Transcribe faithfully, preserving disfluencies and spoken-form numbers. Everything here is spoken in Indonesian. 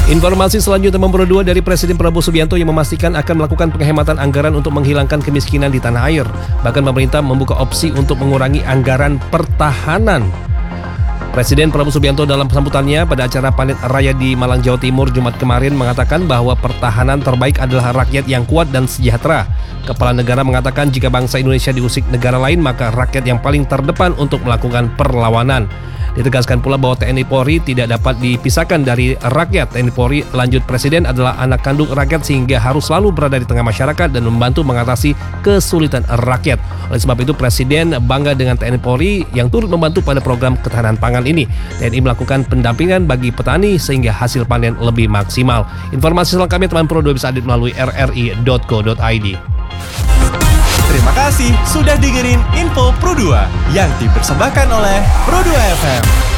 Informasi selanjutnya nomor dua dari Presiden Prabowo Subianto yang memastikan akan melakukan penghematan anggaran untuk menghilangkan kemiskinan di tanah air. Bahkan pemerintah membuka opsi untuk mengurangi anggaran pertahanan. Presiden Prabowo Subianto dalam sambutannya pada acara Panen Raya di Malang, Jawa Timur Jumat kemarin mengatakan bahwa pertahanan terbaik adalah rakyat yang kuat dan sejahtera. Kepala negara mengatakan jika bangsa Indonesia diusik negara lain maka rakyat yang paling terdepan untuk melakukan perlawanan. Ditegaskan pula bahwa T N I Polri tidak dapat dipisahkan dari rakyat. T N I Polri, lanjut Presiden, adalah anak kandung rakyat sehingga harus selalu berada di tengah masyarakat dan membantu mengatasi kesulitan rakyat. Oleh sebab itu Presiden bangga dengan T N I Polri yang turut membantu pada program ketahanan pangan ini. T N I melakukan pendampingan bagi petani sehingga hasil panen lebih maksimal. Informasi selengkapnya teman Pro dua bisa update melalui r r i dot co dot i d. Terima kasih sudah dengerin Info Pro dua yang dipersembahkan oleh Pro dua F M.